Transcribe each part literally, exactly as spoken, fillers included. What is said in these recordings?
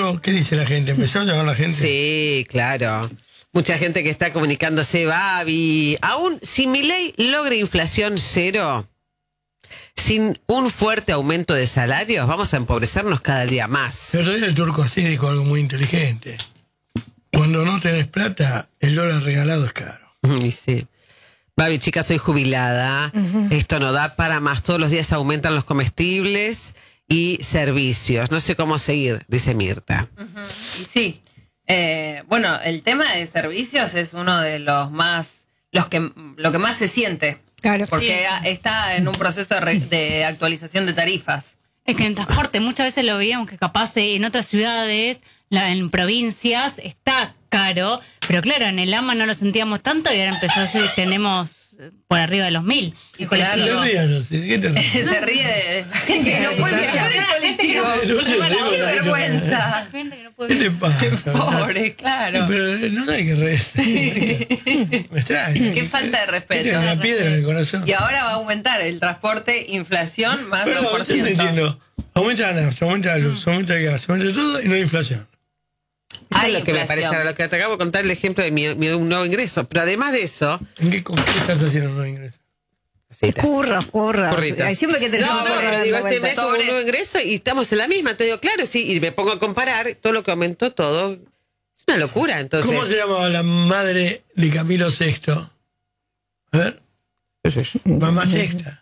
Bueno, ¿qué dice la gente? ¿Empezó a llamar la gente? Sí, claro. Mucha gente que está comunicándose, Babi. Aún si Milei logra inflación cero, sin un fuerte aumento de salarios, vamos a empobrecernos cada día más. El otro día el turco así dijo algo muy inteligente. Cuando no tenés plata, el dólar regalado es caro. Y sí. Babi, chica, soy jubilada. Uh-huh. Esto no da para más. Todos los días aumentan los comestibles y servicios. No sé cómo seguir, dice Mirta. Uh-huh. Y sí. Eh, bueno, el tema de servicios es uno de los más, los que, lo que más se siente. Claro. Porque sí. está en un proceso de, re, de actualización de tarifas. Es que en transporte muchas veces lo veíamos que capaz en otras ciudades, la, en provincias, está caro, pero claro, en el AMA no lo sentíamos tanto y ahora empezó a ser, tenemos por arriba de los mil. Y claro, ¿Qué ríes así? ¿Qué te ríes? Se ríe de la gente que no puede viajar en colectivo. ¡Qué vergüenza! ¿Qué le pasa? Pobre, claro. Pero no hay que reír. Me extraña. Qué falta de respeto. Tiene una piedra en el corazón. Y ahora va a aumentar el transporte, inflación, más pero dos por ciento. Yo te entiendo. Aumenta la nafta, aumenta la luz, aumenta el gas, aumenta todo y no hay inflación. Eso es lo que me parece. Ahora, lo que te acabo de contar el ejemplo de mi, mi un nuevo ingreso. Pero además de eso. ¿En qué, ¿Qué estás haciendo un nuevo ingreso? Curro, curro. Hay siempre que te No, no, no, digo, este mes hubo un nuevo ingreso y estamos en la misma. Entonces digo, claro, sí, y me pongo a comparar todo lo que aumentó todo. Es una locura, entonces. ¿Cómo se llamaba la madre de Camilo sexto? A ver. ¿Qué es eso? Mamá Sexta.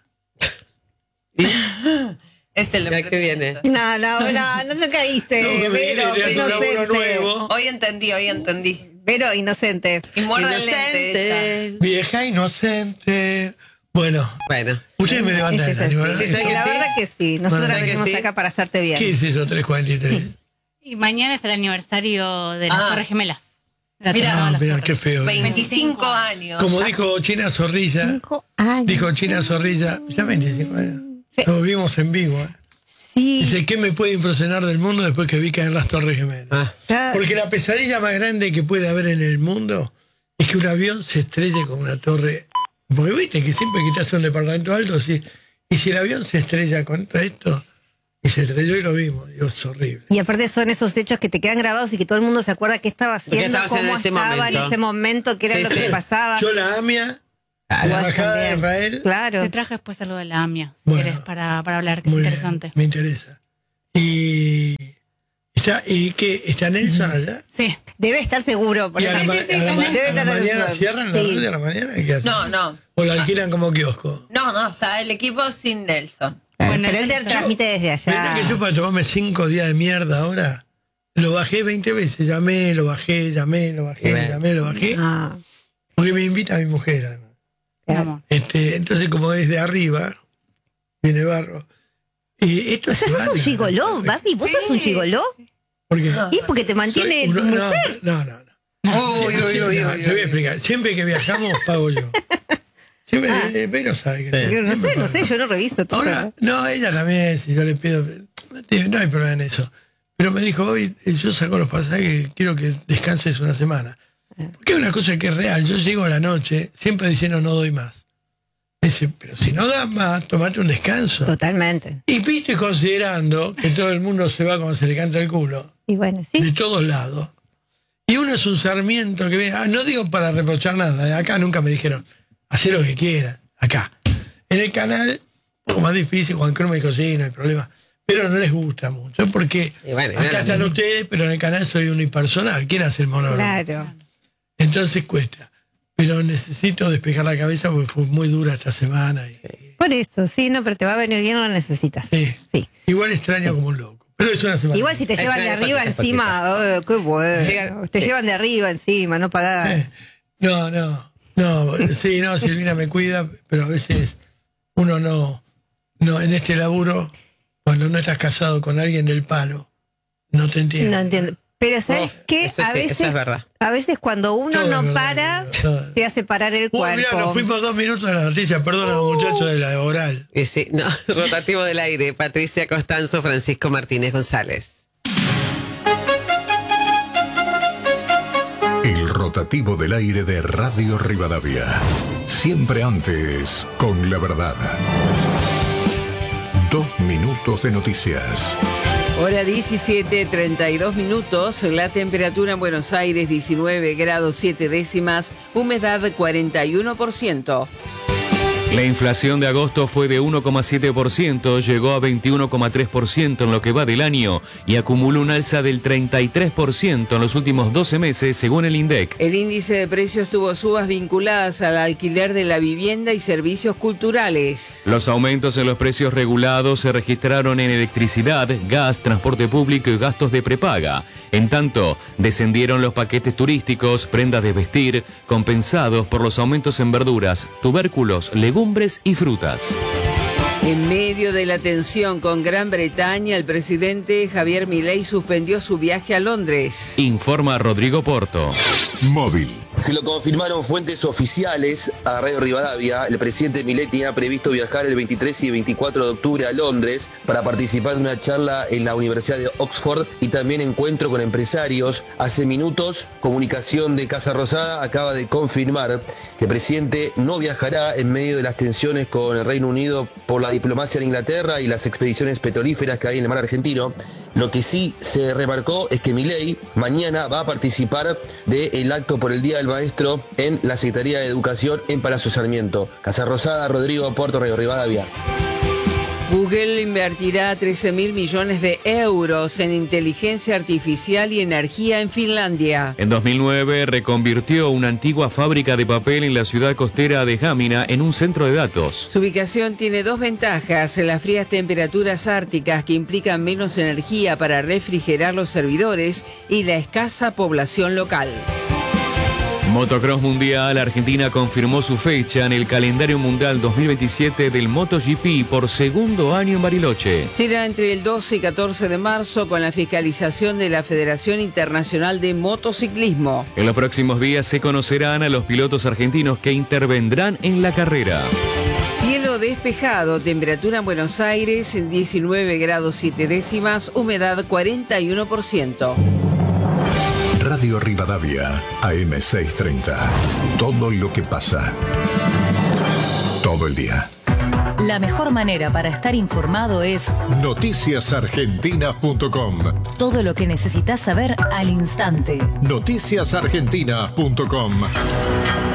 ¿Y? Este ya que viene. No, no, no, no te caíste. No, Vero, me inocente. Nuevo. Hoy entendí, hoy entendí. Vero, inocente. Y muerda el lente ella. Vieja inocente. Bueno, bueno. Ustedes me levantan es el ánimo, sí, ¿verdad? sí, la sí? verdad que sí. Nosotros Bueno, venimos sí? acá para hacerte bien. ¿Qué es eso, tres cuarenta y tres? Y mañana es el aniversario de las Ah. Torres Gemelas. La Mira, Torre de Ah, las mira, Torres. qué feo. veinticinco años. Como ya. dijo China Zorrilla, Cinco años. dijo China Zorrilla, ya veinticinco años. Sí. Lo vimos en vivo. ¿eh? Sí. Dice, ¿qué me puede impresionar del mundo después que vi caer las Torres Gemelas? Ah. Ya- Porque la pesadilla más grande que puede haber en el mundo es que un avión se estrelle con una torre. Porque viste que siempre que estás en un departamento alto, sí, y si el avión se estrella contra esto, y se estrelló y lo vimos, Dios, es horrible. Y aparte son esos hechos que te quedan grabados y que todo el mundo se acuerda qué estaba Porque haciendo, estabas cómo en ese estaba momento. en ese momento, qué era Sí, lo sí. que pasaba. Yo la AMIA, la Vos embajada de también. Israel, Claro. Te traje después algo de la AMIA, si Bueno. querés, para, para hablar, que es muy bien, interesante. me interesa. Y está, ¿y qué? ¿Está Nelson allá? Sí. Debe estar seguro. Y Porque a la, ma- sí, sí, a la ma- debe a la estar mañana nervioso. cierran la Sí. radio a la mañana, ¿qué hacen? No, no. O la alquilan como kiosco. No, no, está el equipo sin Nelson. Bueno, Pero él te yo- transmite desde Verdad allá. que yo para tomarme cinco días de mierda ahora, lo bajé veinte veces, llamé, lo bajé, llamé, lo bajé, Bueno. llamé, lo bajé, Ah, porque me invita mi mujer además. Vamos. Este, entonces como desde arriba, viene barro. Y esto o sea, se sos va, un la- gigoló, Babi. ¿Vos sos un gigoló? ¿Por qué? Y porque te mantiene Soy tu uno- no, mujer. no, no, no. Uy, Sí, uy, sí, uy, no, uy, te voy a uy. explicar. Siempre que viajamos, pago yo. Siempre, Ah. eh, pero sabe que Yo no siempre sé, no pago. sé, yo no reviso todo. Ahora, no, ella también, si yo le pido, no hay problema en eso. Pero me dijo, hoy yo saco los pasajes, quiero que descanses una semana. Porque es una cosa que es real. Yo llego a la noche, siempre diciendo no doy más. Dice, pero si no das más, tomate un descanso. Totalmente. Y viste, considerando que todo el mundo se va como se le canta el culo, Y bueno, de sí. todos lados. Y uno es un sarmiento que viene, ah, no digo para reprochar nada, ¿eh? Acá nunca me dijeron, hacé lo que quieras, acá. En el canal, un poco más difícil, Juan Cruz me dijo, sí, no hay problema. Pero no les gusta mucho, porque Y bueno, acá no, están no. ustedes, pero en el canal soy unipersonal. ¿Quién hace el monólogo? Claro. Entonces cuesta. Pero necesito despejar la cabeza porque fue muy dura esta semana. Y, Por eso, sí, no, pero te va a venir bien, lo necesitas. sí. Sí. Igual extraño como un loco. Pero es una semana. Igual si te Es llevan de una arriba patita, encima, oh, qué bueno. Llega- te sí. llevan de arriba encima, no pagás. Eh, No, no, no, sí, no, Silvina me cuida, pero a veces uno no, no, en este laburo, cuando no estás casado con alguien del palo, no te entiende. No entiendo. Pero ¿sabes Oh, qué? eso a sí, veces, eso es verdad. a veces cuando uno Todo no es verdad, para, todo. te hace parar el Uh, cuerpo. mirá, nos fuimos dos minutos de la noticia, perdón a los muchachos de la oral. Y sí, no, rotativo del aire, Patricia Costanzo, Francisco Martínez González. El rotativo del aire de Radio Rivadavia. Siempre antes, con la verdad. Dos minutos de noticias. Hora diecisiete, treinta y dos minutos, la temperatura en Buenos Aires diecinueve grados siete décimas, humedad cuarenta y uno por ciento. La inflación de agosto fue de uno coma siete por ciento, llegó a veintiuno coma tres por ciento en lo que va del año y acumuló un alza del treinta y tres por ciento en los últimos doce meses, según el INDEC. El índice de precios tuvo subas vinculadas al alquiler de la vivienda y servicios culturales. Los aumentos en los precios regulados se registraron en electricidad, gas, transporte público y gastos de prepaga. En tanto, descendieron los paquetes turísticos, prendas de vestir, compensados por los aumentos en verduras, tubérculos, legumbres y frutas. En medio de la tensión con Gran Bretaña, el presidente Javier Milei suspendió su viaje a Londres. Informa Rodrigo Porto. Móvil. Se lo confirmaron fuentes oficiales a Radio Rivadavia. El presidente Milei tenía previsto viajar el veintitrés y veinticuatro de octubre a Londres para participar de una charla en la Universidad de Oxford y también encuentro con empresarios. Hace minutos, Comunicación de Casa Rosada acaba de confirmar que el presidente no viajará en medio de las tensiones con el Reino Unido por la diplomacia en Inglaterra y las expediciones petrolíferas que hay en el mar argentino. Lo que sí se remarcó es que Milei mañana va a participar del acto por el Día del Maestro en la Secretaría de Educación en Palacio Sarmiento. Casa Rosada, Rodrigo Porto, Radio Rivadavia. Google invertirá trece mil millones de euros en inteligencia artificial y energía en Finlandia. En dos mil nueve reconvirtió una antigua fábrica de papel en la ciudad costera de Hamina en un centro de datos. Su ubicación tiene dos ventajas: las frías temperaturas árticas que implican menos energía para refrigerar los servidores y la escasa población local. Motocross Mundial, Argentina confirmó su fecha en el calendario mundial dos mil veintisiete del MotoGP por segundo año en Bariloche. Será entre el doce y catorce de marzo con la fiscalización de la Federación Internacional de Motociclismo. En los próximos días se conocerán a los pilotos argentinos que intervendrán en la carrera. Cielo despejado, temperatura en Buenos Aires diecinueve grados siete décimas, humedad cuarenta y uno por ciento. Radio Rivadavia, A M seiscientos treinta. Todo lo que pasa. Todo el día. La mejor manera para estar informado es noticias argentinas punto com. Todo lo que necesitas saber al instante. noticias argentinas punto com.